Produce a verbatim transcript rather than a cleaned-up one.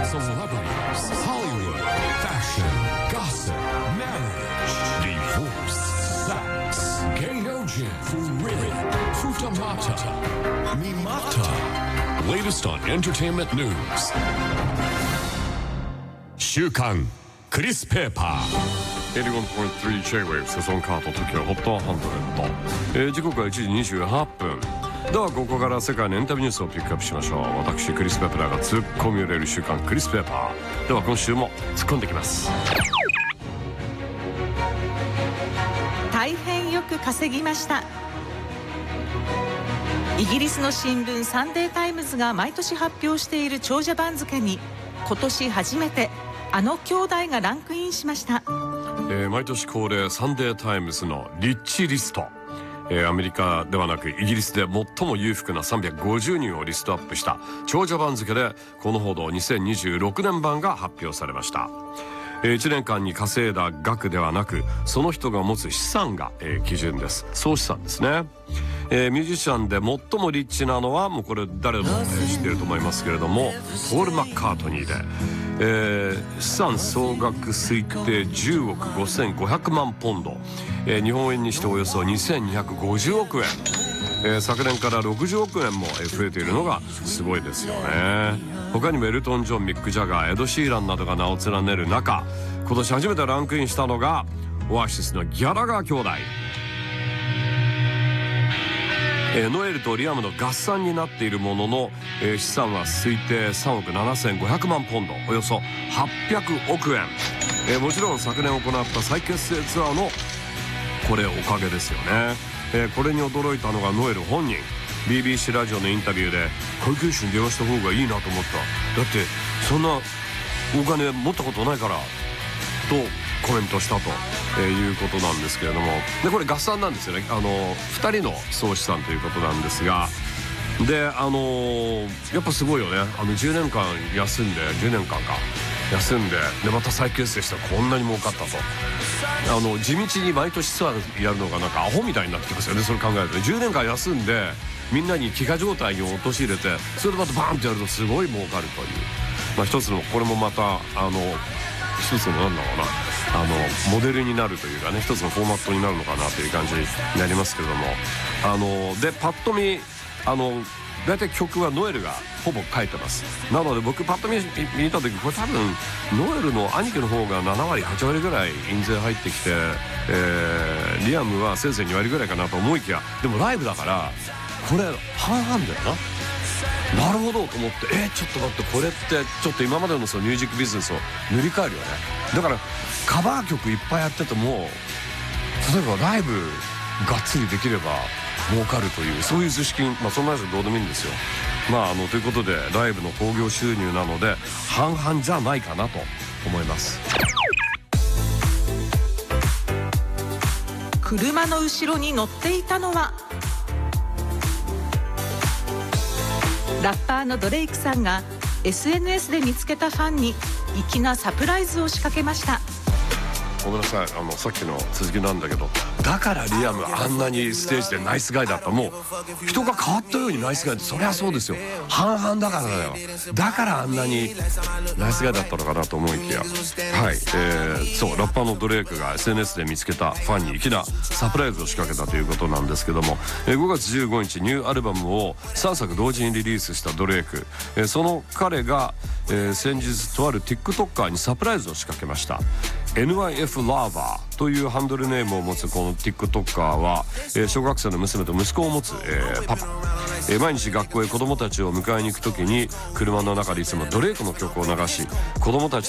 Celebrities, Hollywood, fashion, gossip, marriage, divorce, sex, Geijojin, Furiri, Futamata, Mimata. Latest on entertainment news. 週刊クリスペーパー エイティワンポイントスリー ジェイウェーブ セゾンカート TOKYO ホットハンドレッド、えー、時刻はいちじにじゅうはっぷん。ではここから世界のエンタメニュースをピックアップしましょう。私クリス・ペプラーが突っ込み入れる週刊クリス・ペーパーでは今週も突っ込んできます。 大変よく稼ぎました。イギリスの新聞サンデータイムズが毎年発表している長者番付に今年初めてあの兄弟がランクインしました。 えー、毎年恒例サンデータイムズのリッチリスト、えー、アメリカではなくイギリスで最も裕福なさんびゃくごじゅうにんをリストアップした長者番付でこのほどにせんにじゅうろくねん版が発表されました。えー、いちねんかんに稼いだ額ではなくその人が持つ資産が、えー、基準です。総資産ですね。えー、ミュージシャンで最もリッチなのはもうこれ誰も、えー、知っていると思いますけれどもポール・マッカートニーで、えー、資産総額推定じゅうおくごせんごひゃくまんポンド、えー、日本円にしておよそにせんにひゃくごじゅうおくえん、えー、昨年からろくじゅうおくえんも増えているのがすごいですよね。他にもエルトン・ジョン、ミック・ジャガー、エド・シーランなどが名を連ねる中今年初めてランクインしたのがオアシスのギャラガー兄弟。えー、ノエルとリアムの合算になっているものの、えー、資産は推定さんおくななせんごひゃくまんポンド、およそはっぴゃくおくえん、えー、もちろん昨年行った再結成ツアーのこれおかげですよね。えー、これに驚いたのがノエル本人。 ビービーシー ラジオのインタビューで会計士に電話した方がいいなと思った、だってそんなお金持ったことないからとコメントしたと、えー、いうことなんですけれども、でこれ合算なんですよね。あのふたりの総資産ということなんですが、であのー、やっぱすごいよね。あのじゅうねんかん休んでじゅうねんかんか休んででまた再結成したらこんなに儲かったと。あの地道に毎年ツアーやるのがなんかアホみたいになってきますよね。それ考えるとじゅうねんかん休んでみんなに飢餓状態に陥れてそれでまたバーンってやるとすごい儲かるという、まあ、一つのこれもまたあの一つのなんだろうなあのモデルになるというかね、一つのフォーマットになるのかなという感じになりますけれども、あのでパッと見あの大体曲はノエルがほぼ書いてます。なので僕パッと 見, 見た時これ多分ノエルの兄貴の方がななわりはちわりぐらい印税入ってきて、えー、リアムはせいぜいにわりぐらいかなと思いきや、でもライブだからこれ半々だよな。なるほどと思って、えー、ちょっと待ってこれってちょっと今までのそのミュージックビジネスを塗り替えるよね。だからカバー曲いっぱいやってても例えばライブがっつりできれば儲かるというそういう図式、まあそんなやつどうでもいいんですよ。まああのということでライブの興行収入なので半々じゃないかなと思います。 車の後ろに乗っていたのはラッパーのドレイクさんが エスエヌエス で見つけたファンに粋なサプライズを仕掛けました。 ごめんなさい、あのさっきの続きなんだけど、だからリアムあんなにステージでナイスガイだった。もう人が変わったようにナイスガイってそりゃそうですよ。半々だからだよ。だからあんなにナイスガイだったのかなと思いきや、はい、えー、そうラッパーのドレイクが エスエヌエス で見つけたファンに粋なサプライズを仕掛けたということなんですけども、えー、ごがつじゅうごにちニューアルバムをさんさく同時にリリースしたドレイク、えー、その彼が、えー、先日とある TikToker にサプライズを仕掛けました。エヌワイエフ ラーバーというハンドルネームを持つこの TikToker は、えー、小学生の娘と息子を持つ、えー、パパ、えー、毎日学校へ子供たちを迎えに行くときに車の中でいつもドレイクの曲を流し子供たち